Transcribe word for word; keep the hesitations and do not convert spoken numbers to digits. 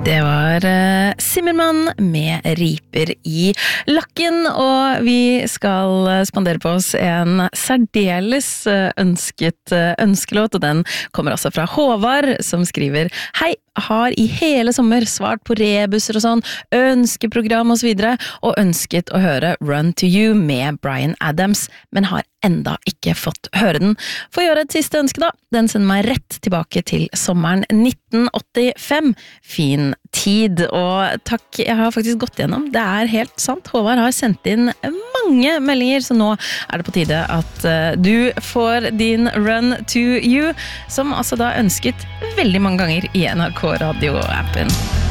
Det var uh, Zimmermann med riper i lakken, og vi skal spandere på oss en særdeles ønsket ønskelåt, og den kommer altså fra Håvard, som skriver: Hei, har i hele sommer svart på rebusser og sånn, ønskeprogram og så videre, og ønsket å høre Run to You med Bryan Adams, men har enda ikke fått høre den. For å gjøre et siste ønske da, den sender meg rett tilbake til sommeren nitten åttifem. Fin tid, og takk, jeg har faktisk gått gjennom, det er helt sant, Håvard har sendt inn mange meldinger, så nå er det på tide at uh, du får din Run to You, som altså da ønsket veldig mange ganger i N R K Radio-appen.